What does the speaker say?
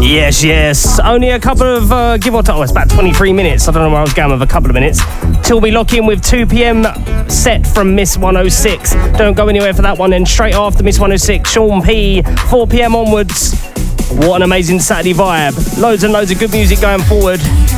Yes. Only a couple of, give or take, it's about 23 minutes. I don't know where I was going with a couple of minutes. Till we lock in with 2 p.m. set from Miss 106. Don't go anywhere for that one. Then straight after Miss 106, Sean P, 4 p.m. onwards. What an amazing Saturday vibe. Loads and loads of good music going forward.